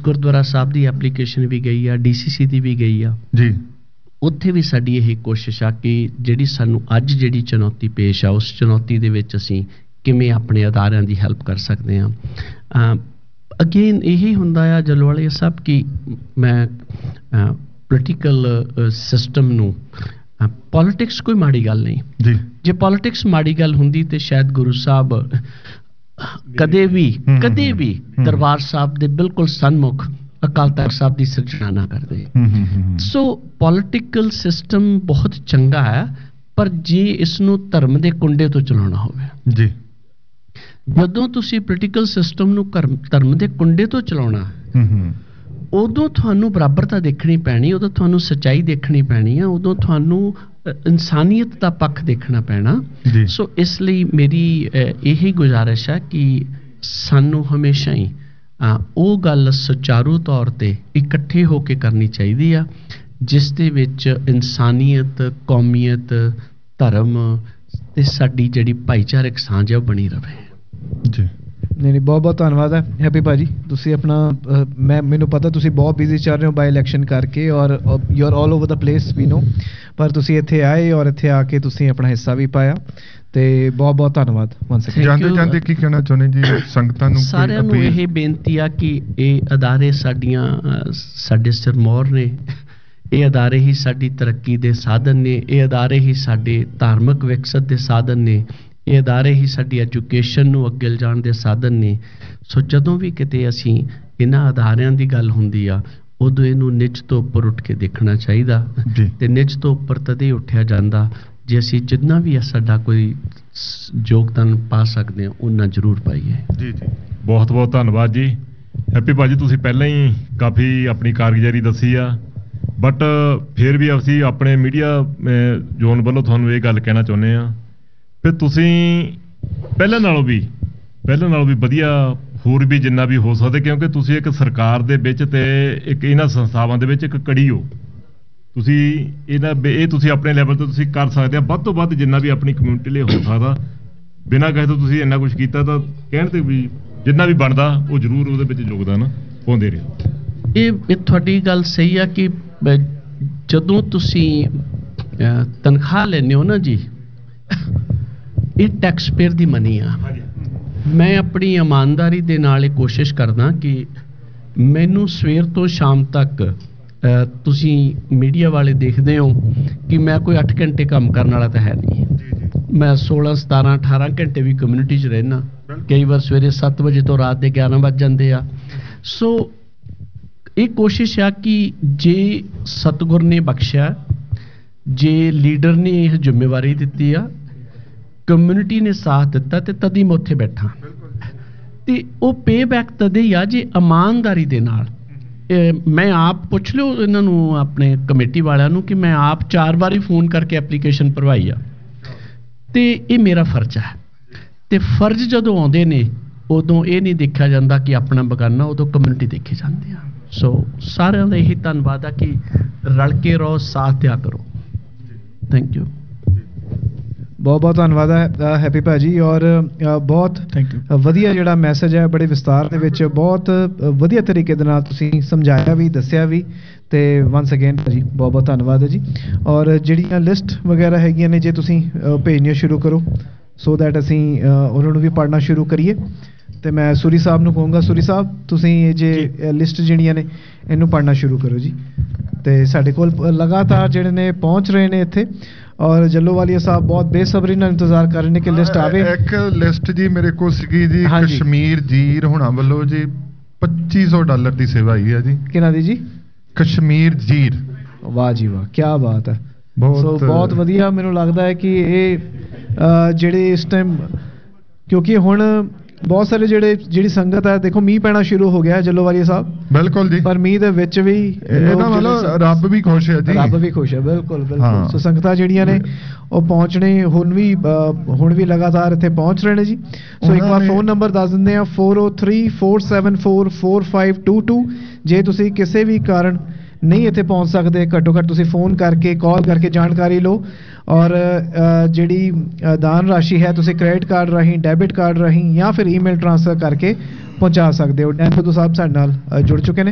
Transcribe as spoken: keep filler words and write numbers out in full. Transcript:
ਗੁਰਦੁਆਰਾ ਸਾਹਿਬ ਦੀ application ਵੀ ਗਈ ਆ, D C ਸੀ ਦੀ ਵੀ ਗਈ ਆ ਜੀ। ਉੱਥੇ ਵੀ ਸਾਡੀ ਇਹ ਕੋਸ਼ਿਸ਼ ਆ ਕਿ ਜਿਹੜੀ ਸਾਨੂੰ ਅੱਜ ਜਿਹੜੀ ਚੁਣੌਤੀ ਪੇਸ਼ ਆ ਉਸ ਚੁਣੌਤੀ ਦੇ ਵਿੱਚ ਅਸੀਂ ਕਿਵੇਂ ਆਪਣੇ ਅਦਾਰਿਆਂ ਦੀ ਹੈਲਪ ਕਰ ਸਕਦੇ ਹਾਂ। ਅਗੇਨ ਇਹੀ ਹੁੰਦਾ ਆ ਜਲਵਾਲੇ ਸਾਹਿਬ ਕਿ ਮੈਂ ਪੋਲੀਟੀਕਲ ਸਿਸਟਮ ਨੂੰ, ਪੋਲੀਟਿਕਸ ਕੋਈ ਮਾੜੀ ਗੱਲ ਨਹੀਂ ਜੀ। ਜੇ ਪੋਲੀਟਿਕਸ ਮਾੜੀ ਗੱਲ ਹੁੰਦੀ ਤੇ ਸ਼ਾਇਦ ਗੁਰੂ ਸਾਹਿਬ ਕਦੇ ਵੀ ਕਦੇ ਵੀ ਦਰਬਾਰ ਸਾਹਿਬ ਦੇ ਬਿਲਕੁਲ ਸਨਮੁਖ ਅਕਾਲ ਤਖਤ ਸਾਹਿਬ ਦੀ ਸਿਰਜਣਾ ਨਾ ਕਰਦੇ। ਸੋ ਪੋਲੀਟੀਕਲ ਸਿਸਟਮ ਬਹੁਤ ਚੰਗਾ ਹੈ, ਪਰ ਜੇ ਇਸ ਨੂੰ ਧਰਮ ਦੇ ਕੁੰਡੇ ਤੋਂ ਚਲਾਉਣਾ ਹੋਵੇ ਜੀ, ਜਦੋਂ ਤੁਸੀਂ ਪੋਲੀਟੀਕਲ ਸਿਸਟਮ ਨੂੰ ਧਰਮ ਦੇ ਕੁੰਡੇ ਤੋਂ ਚਲਾਉਣਾ, ਉਦੋਂ ਤੁਹਾਨੂੰ ਬਰਾਬਰਤਾ ਦੇਖਣੀ ਪੈਣੀ, ਉਦੋਂ ਤੁਹਾਨੂੰ ਸੱਚਾਈ ਦੇਖਣੀ ਪੈਣੀ ਆ, ਉਦੋਂ ਤੁਹਾਨੂੰ ਇਨਸਾਨੀਅਤ ਦਾ ਪੱਖ ਦੇਖਣਾ ਪੈਣਾ। ਸੋ ਇਸ ਲਈ ਮੇਰੀ ਇਹੀ ਗੁਜ਼ਾਰਿਸ਼ ਹੈ ਕਿ ਸਾਨੂੰ ਹਮੇਸ਼ਾ ਹੀ ਉਹ ਗੱਲ ਸੁਚਾਰੂ ਤੌਰ ਤੇ ਇਕੱਠੇ ਹੋ ਕੇ ਕਰਨੀ ਚਾਹੀਦੀ ਆ ਜਿਸ ਦੇ ਵਿੱਚ ਇਨਸਾਨੀਅਤ, ਕੌਮੀਅਤ, ਧਰਮ ਤੇ ਸਾਡੀ ਜਿਹੜੀ ਭਾਈਚਾਰਕ ਸਾਂਝ ਹੈ ਉਹ ਬਣੀ ਰਵੇ ਜੀ। ਨਹੀਂ ਨਹੀਂ, ਬਹੁਤ ਬਹੁਤ ਧੰਨਵਾਦ ਹੈ ਹੈਪੀ ਭਾਜੀ। ਤੁਸੀਂ ਆਪਣਾ ਮੈਂ ਮੈਨੂੰ ਪਤਾ ਤੁਸੀਂ ਬਹੁਤ ਬਿਜ਼ੀ ਚੱਲ ਰਹੇ ਹੋ ਬਾਈ ਇਲੈਕਸ਼ਨ ਕਰਕੇ, ਔਰ you are all over the place ਵੀ ਨੋ, ਪਰ ਤੁਸੀਂ ਇੱਥੇ ਆਏ ਔਰ ਇੱਥੇ ਆ ਕੇ ਤੁਸੀਂ ਆਪਣਾ ਹਿੱਸਾ ਵੀ ਪਾਇਆ, ਤੇ ਬਹੁਤ ਬਹੁਤ ਧੰਨਵਾਦ। ਜਾਂਦੇ ਜਾਂਦੇ ਕੀ ਕਹਿਣਾ ਚਾਹੁੰਦੇ ਜੀ ਸੰਗਤਾਂ ਨੂੰ? ਸਾਰਿਆਂ ਨੂੰ ਇਹ ਬੇਨਤੀ ਆ ਕਿ ਇਹ ਅਦਾਰੇ ਸਾਡੀਆਂ ਸਾਡੇ ਸਿਰਮੌਰ ਨੇ, ਇਹ ਅਦਾਰੇ ਹੀ ਸਾਡੀ ਤਰੱਕੀ ਦੇ ਸਾਧਨ ਨੇ, ਇਹ ਅਦਾਰੇ ਹੀ ਸਾਡੇ ਧਾਰਮਿਕ ਵਿਕਸਤ ਦੇ ਸਾਧਨ ਨੇ, ਇਹ ਅਦਾਰੇ ਹੀ ਸਾਡੀ ਐਜੂਕੇਸ਼ਨ ਨੂੰ ਅੱਗੇ ਲਿਜਾਣ ਦੇ ਸਾਧਨ ਨੇ। ਸੋ ਜਦੋਂ ਵੀ ਕਿਤੇ ਅਸੀਂ ਇਹਨਾਂ ਅਦਾਰਿਆਂ ਦੀ ਗੱਲ ਹੁੰਦੀ ਆ ਉਦੋਂ ਇਹਨੂੰ ਨਿੱਜ ਤੋਂ ਉੱਪਰ ਉੱਠ ਕੇ ਦੇਖਣਾ ਚਾਹੀਦਾ, ਤੇ ਨਿੱਜ ਤੋਂ ਉੱਪਰ ਤਦੇ ਉੱਠਿਆ ਜਾਂਦਾ ਜੇ ਅਸੀਂ ਜਿੰਨਾ ਵੀ ਸਾਡਾ ਕੋਈ ਯੋਗਦਾਨ ਪਾ ਸਕਦੇ ਹਾਂ ਉਹਨਾਂ ਜ਼ਰੂਰ ਪਾਈਏ। ਜੀ ਜੀ, ਬਹੁਤ ਬਹੁਤ ਧੰਨਵਾਦ ਜੀ ਹੈਪੀ ਭਾਜੀ। ਤੁਸੀਂ ਪਹਿਲਾਂ ਹੀ ਕਾਫੀ ਆਪਣੀ ਕਾਰਗੁਜ਼ਾਰੀ ਦੱਸੀ ਆ, ਬਟ ਫਿਰ ਵੀ ਅਸੀਂ ਆਪਣੇ ਮੀਡੀਆ ਜ਼ੋਨ ਵੱਲੋਂ ਤੁਹਾਨੂੰ ਇਹ ਗੱਲ ਕਹਿਣਾ ਚਾਹੁੰਦੇ ਹਾਂ ਫਿਰ ਤੁਸੀਂ ਪਹਿਲਾਂ ਨਾਲੋਂ ਵੀ ਪਹਿਲਾਂ ਨਾਲੋਂ ਵੀ ਵਧੀਆ ਹੋਰ ਵੀ ਜਿੰਨਾ ਵੀ ਹੋ ਸਕਦਾ, ਕਿਉਂਕਿ ਤੁਸੀਂ ਇੱਕ ਸਰਕਾਰ ਦੇ ਵਿੱਚ ਤੇ ਇੱਕ ਇਹਨਾਂ ਸੰਸਥਾਵਾਂ ਦੇ ਵਿੱਚ ਇੱਕ ਕੜੀ ਹੋ, ਤੁਸੀਂ ਇਹਨਾਂ ਇਹ ਤੁਸੀਂ ਆਪਣੇ ਲੈਵਲ ਤੇ ਤੁਸੀਂ ਕਰ ਸਕਦੇ ਆ ਵੱਧ ਤੋਂ ਵੱਧ ਜਿੰਨਾ ਵੀ ਆਪਣੀ ਕਮਿਊਨਿਟੀ ਲਈ ਹੋ ਸਕਦਾ। ਬਿਨਾਂ ਕਹੇ ਤੋਂ ਤੁਸੀਂ ਇੰਨਾ ਕੁਝ ਕੀਤਾ ਤਾਂ ਕਹਿਣ ਤੇ ਵੀ ਜਿੰਨਾ ਵੀ ਬਣਦਾ ਉਹ ਜ਼ਰੂਰ ਉਹਦੇ ਵਿੱਚ ਯੋਗਦਾਨ ਪਾਉਂਦੇ ਰਹੋ। ਇਹ ਇਹ ਤੁਹਾਡੀ ਗੱਲ ਸਹੀ ਆ ਕਿ ਜਦੋਂ ਤੁਸੀਂ ਤਨਖਾਹ ਲੈਂਦੇ ਹੋ ਨਾ ਜੀ, ਇਹ ਟੈਕਸ ਪੇਅਰ ਦੀ ਮਨੀ ਆ। ਮੈਂ ਆਪਣੀ ਇਮਾਨਦਾਰੀ ਦੇ ਨਾਲ ਇਹ ਕੋਸ਼ਿਸ਼ ਕਰਦਾ ਕਿ ਮੈਨੂੰ ਸਵੇਰ ਤੋਂ ਸ਼ਾਮ ਤੱਕ ਤੁਸੀਂ ਮੀਡੀਆ ਵਾਲੇ ਦੇਖਦੇ ਹੋ ਕਿ ਮੈਂ ਕੋਈ ਅੱਠ ਘੰਟੇ ਕੰਮ ਕਰਨ ਵਾਲਾ ਤਾਂ ਹੈ ਨਹੀਂ। ਮੈਂ ਸੋਲਾਂ ਸਤਾਰਾਂ ਅਠਾਰਾਂ ਘੰਟੇ ਵੀ ਕਮਿਊਨਿਟੀ 'ਚ ਰਹਿਣਾ, ਕਈ ਵਾਰ ਸਵੇਰੇ ਸੱਤ ਵਜੇ ਤੋਂ ਰਾਤ ਦੇ ਗਿਆਰਾਂ ਵੱਜ ਜਾਂਦੇ ਆ। ਸੋ ਇਹ ਕੋਸ਼ਿਸ਼ ਆ ਕਿ ਜੇ ਸਤਿਗੁਰ ਨੇ ਬਖਸ਼ਿਆ, ਜੇ ਲੀਡਰ ਨੇ ਇਹ ਜ਼ਿੰਮੇਵਾਰੀ ਦਿੱਤੀ ਆ, ਕਮਿਊਨਿਟੀ ਨੇ ਸਾਥ ਦਿੱਤਾ, ਤੇ ਤਦੀ ਮੈਂ ਉੱਥੇ ਬੈਠਾ। ਤੇ ਉਹ ਪੇ ਬੈਕ ਤਦੇ ਹੀ ਆ ਜੇ ਇਮਾਨਦਾਰੀ ਦੇ ਨਾਲ। ਮੈਂ ਆਪ ਪੁੱਛ ਲਿਓ ਇਹਨਾਂ ਨੂੰ, ਆਪਣੇ ਕਮੇਟੀ ਵਾਲਿਆਂ ਨੂੰ, ਕਿ ਮੈਂ ਆਪ ਚਾਰ ਵਾਰੀ ਫੋਨ ਕਰਕੇ ਐਪਲੀਕੇਸ਼ਨ ਭਰਵਾਈ ਆ, ਤੇ ਇਹ ਮੇਰਾ ਫਰਜ਼ ਹੈ। ਤੇ ਫਰਜ਼ ਜਦੋਂ ਆਉਂਦੇ ਨੇ ਉਦੋਂ ਇਹ ਨਹੀਂ ਦੇਖਿਆ ਜਾਂਦਾ ਕਿ ਆਪਣਾ ਬਗਾਨਾ, ਉਦੋਂ ਕਮਿਊਨਿਟੀ ਦੇਖੀ ਜਾਂਦੀ ਆ। ਸੋ ਸਾਰਿਆਂ ਦਾ ਇਹੀ ਧੰਨਵਾਦ ਆ ਕਿ ਰਲ ਕੇ ਰਹੋ, ਸਾਥ ਦਿਆ ਕਰੋ। Thank you. ਬਹੁਤ ਬਹੁਤ ਧੰਨਵਾਦ ਹੈ ਹੈਪੀ ਭਾਜੀ, ਔਰ ਬਹੁਤ ਵਧੀਆ ਜਿਹੜਾ ਮੈਸੇਜ ਹੈ ਬੜੇ ਵਿਸਤਾਰ ਦੇ ਵਿੱਚ ਬਹੁਤ ਵਧੀਆ ਤਰੀਕੇ ਦੇ ਨਾਲ ਤੁਸੀਂ ਸਮਝਾਇਆ ਵੀ, ਦੱਸਿਆ ਵੀ, ਤੇ ਵਨਸ ਅਗੇਨ ਭਾਜੀ ਬਹੁਤ ਬਹੁਤ ਧੰਨਵਾਦ ਹੈ ਜੀ। ਔਰ ਜਿਹੜੀਆਂ ਲਿਸਟ ਵਗੈਰਾ ਹੈਗੀਆਂ ਨੇ ਜੇ ਤੁਸੀਂ ਭੇਜਣੀਆਂ ਸ਼ੁਰੂ ਕਰੋ ਸੋ ਦੈਟ ਅਸੀਂ ਉਹਨਾਂ ਨੂੰ ਵੀ ਪੜ੍ਹਨਾ ਸ਼ੁਰੂ ਕਰੀਏ। ਤੇ ਮੈਂ ਸੂਰੀ ਸਾਹਿਬ ਨੂੰ ਕਹੂੰਗਾ, ਸੂਰੀ ਸਾਹਿਬ ਤੁਸੀਂ ਇਹ ਜੇ ਲਿਸਟ ਜਿਹੜੀਆਂ ਨੇ ਇਹਨੂੰ ਪੜ੍ਹਨਾ ਸ਼ੁਰੂ ਕਰੋ ਜੀ। ਤੇ ਸਾਡੇ ਕੋਲ ਲਗਾਤਾਰ ਜਿਹੜੇ ਨੇ ਪਹੁੰਚ ਰਹੇ ਨੇ ਇੱਥੇ, ਔਰ ਜੱਲੋਵਾਲੀਆ ਸਾਹਿਬ ਬਹੁਤ ਬੇਸਬਰੀ ਨਾਲ ਇੰਤਜ਼ਾਰ ਕਰ ਰਹੇ ਨੇ ਕਿ ਲਿਸਟ ਆਵੇ। ਇੱਕ ਲਿਸਟ ਜੀ ਮੇਰੇ ਕੋਲ ਸੀਗੀ ਜੀ, ਕਸ਼ਮੀਰ ਜੀਰ ਹੁਣਾ ਵੱਲੋਂ ਜੀ ਪੱਚੀ ਸੌ ਡਾਲਰ ਦੀ ਸੇਵਾ ਆਈ ਹੈ ਜੀ। ਕਿਹਨਾਂ ਦੀ ਜੀ? ਕਸ਼ਮੀਰ ਜੀਰ। ਵਾਹ ਜੀ ਵਾਹ, ਕੀ ਬਾਤ ਹੈ। ਸੋ ਬਹੁਤ ਵਧੀਆ। ਮੈਨੂੰ ਲੱਗਦਾ ਹੈ ਕਿ ਇਹ ਜਿਹੜੇ ਇਸ ਟਾਈਮ, ਕਿਉਂਕਿ ਹੁਣ ਬਹੁਤ ਸਾਰੇ ਜਿਹੜੇ ਜਿਹੜੀ ਸੰਗਤ ਹੈ, ਦੇਖੋ ਮੀਂਹ ਪੈਣਾ ਸ਼ੁਰੂ ਹੋ ਗਿਆ ਜੱਲੋਵਾਲੀਆ ਸਾਹਿਬ। ਬਿਲਕੁਲ ਜੀ, ਪਰ ਮੀਂਹ ਦੇ ਵਿੱਚ ਵੀ ਇਹਦਾ ਮਤਲਬ ਰੱਬ ਵੀ ਖੁਸ਼ ਹੈ ਜੀ, ਰੱਬ ਵੀ ਖੁਸ਼ ਹੈ। ਬਿਲਕੁਲ ਬਿਲਕੁਲ। ਸੋ ਸੰਗਤਾਂ ਜਿਹੜੀਆਂ ਨੇ ਉਹ ਪਹੁੰਚਣੇ ਹੁਣ ਵੀ ਹੁਣ ਵੀ ਲਗਾਤਾਰ ਇੱਥੇ ਪਹੁੰਚ ਰਹੇ ਨੇ ਜੀ। ਸੋ ਇੱਕ ਵਾਰ ਫੋਨ ਨੰਬਰ ਦੱਸ ਦਿੰਦੇ ਆ, four O three four seven four four five to to. ਜੇ ਤੁਸੀਂ ਕਿਸੇ ਵੀ ਕਾਰਨ ਨਹੀਂ ਇੱਥੇ ਪਹੁੰਚ ਸਕਦੇ, ਘੱਟੋ ਘੱਟ ਤੁਸੀਂ ਫੋਨ ਕਰਕੇ ਕਾਲ ਕਰਕੇ ਜਾਣਕਾਰੀ ਲਓ। ਔਰ ਜਿਹੜੀ ਦਾਨ ਰਾਸ਼ੀ ਹੈ ਤੁਸੀਂ ਕ੍ਰੈਡਿਟ ਕਾਰਡ ਰਾਹੀਂ, ਡੈਬਿਟ ਕਾਰਡ ਰਾਹੀਂ ਜਾਂ ਫਿਰ ਈਮੇਲ ਟ੍ਰਾਂਸਫਰ ਕਰਕੇ ਪਹੁੰਚਾ ਸਕਦੇ ਹੋ। ਡੈਨ ਸਿੱਧੂ ਸਾਹਿਬ ਸਾਡੇ ਨਾਲ ਜੁੜ ਚੁੱਕੇ ਨੇ।